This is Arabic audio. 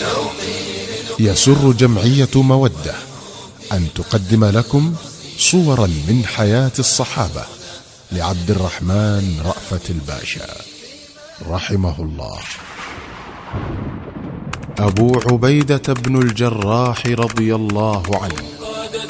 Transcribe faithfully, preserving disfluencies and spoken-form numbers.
يسر جمعية مودة أن تقدم لكم صورا من حياة الصحابة لعبد الرحمن رأفت الباشا رحمه الله. أبو عبيدة بن الجراح رضي الله عنه